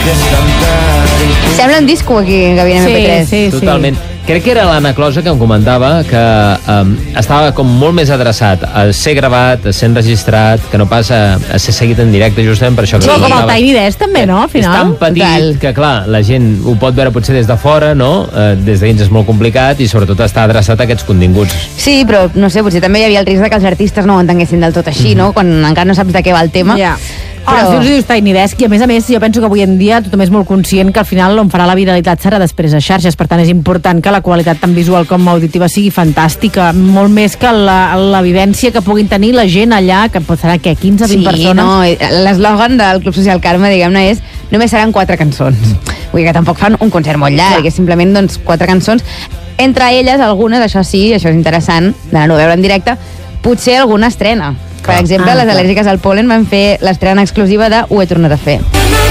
Sembla un disco aquí, Gavina MP3. Sí. Totalment. Crec que era l'Anna Closa que em comentava que estava com molt més adreçat a ser gravat, a ser enregistrat, que no pas a ser seguit en directe, justament per això que Com el comentava. Tiny Desk també, no? Al És tan final. petit Total. que, clar, la gent ho pot veure potser des de fora, no? Des de dins és molt complicat i sobretot està adreçat a aquests continguts. Sí, però no sé, potser també hi havia el risc de que els artistes no ho entenguessin del tot així, no? Quan encara no saps de què va el tema. Ja. Però- Els dius Tiny Desk, i a més jo penso que avui en dia tothom és molt conscient que al final on farà la viralitat serà després a xarxes, per tant és important que la qualitat tant visual com auditiva sigui fantàstica, molt més que la vivència que puguin tenir la gent allà, que serà, què, 15-20 persones? No, l'eslògan del Club Social Carme, diguem-ne, és només seran 4 cançons. Vull dir que tampoc fan un concert molt llarg, és simplement, doncs, 4 cançons. Entre elles, algunes, això sí, això és interessant, d'anar-ho a veure en directe, potser alguna estrena. Per exemple, les al·lèrgiques al pol·len van fer l'estrena exclusiva de Ho he tornat a fer.